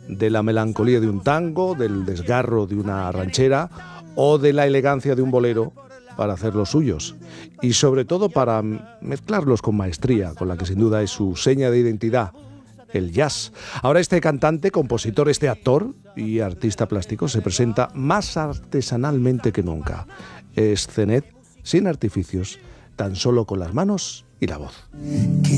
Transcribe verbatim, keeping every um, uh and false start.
de la melancolía de un tango, del desgarro de una ranchera o de la elegancia de un bolero para hacer los suyos, y sobre todo para mezclarlos con maestría, con la que sin duda es su seña de identidad, el jazz. Ahora este cantante, compositor, este actor y artista plástico se presenta más artesanalmente que nunca. Es Zenet, sin artificios, tan solo con las manos y la voz.